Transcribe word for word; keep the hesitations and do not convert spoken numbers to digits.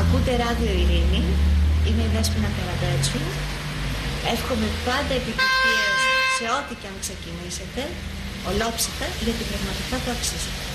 Ακούτε ράδιο Ειρήνη, είμαι η Δέσποινα Καραμπέτσου. Εύχομαι πάντα επιτυχίες σε ό,τι και αν ξεκινήσετε, ολόψυχα, γιατί πραγματικά το αξίζετε.